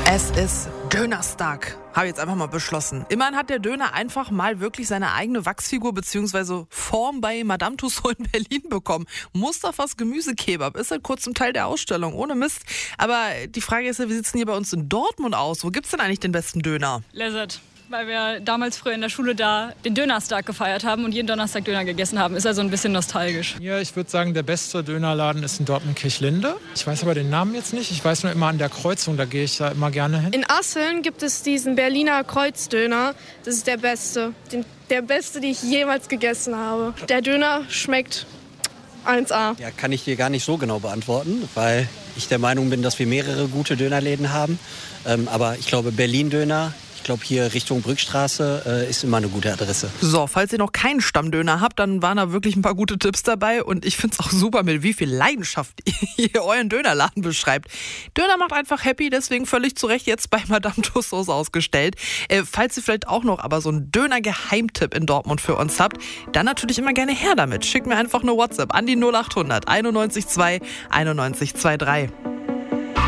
Es ist Dönerstag. Habe ich jetzt einfach mal beschlossen. Immerhin hat der Döner einfach mal wirklich seine eigene Wachsfigur bzw. Form bei Madame Tussauds in Berlin bekommen. Mustafas Gemüsekebab ist seit kurzem Teil der Ausstellung, ohne Mist. Aber die Frage ist ja, wie sieht es denn hier bei uns in Dortmund aus? Wo gibt's denn eigentlich den besten Döner? Lezet, weil wir damals früher in der Schule da den Dönerstag gefeiert haben und jeden Donnerstag Döner gegessen haben. Ist also ein bisschen nostalgisch. Ja, ich würde sagen, der beste Dönerladen ist in Dortmund-Kirchlinde. Ich weiß aber den Namen jetzt nicht. Ich weiß nur immer an der Kreuzung, da gehe ich da immer gerne hin. In Asseln gibt es diesen Berliner Kreuzdöner. Das ist der beste. Der beste, den ich jemals gegessen habe. Der Döner schmeckt 1A. Ja, kann ich dir gar nicht so genau beantworten, weil ich der Meinung bin, dass wir mehrere gute Dönerläden haben. Aber ich glaube, Berlin-Döner, ich glaube, hier Richtung Brückstraße ist immer eine gute Adresse. So, falls ihr noch keinen Stammdöner habt, dann waren da wirklich ein paar gute Tipps dabei. Und ich finde es auch super, mit wie viel Leidenschaft ihr euren Dönerladen beschreibt. Döner macht einfach happy, deswegen völlig zu Recht jetzt bei Madame Tussauds ausgestellt. Falls ihr vielleicht auch noch aber so einen Döner-Geheimtipp in Dortmund für uns habt, dann natürlich immer gerne her damit. Schickt mir einfach eine WhatsApp an die 0800 91 2 91 23.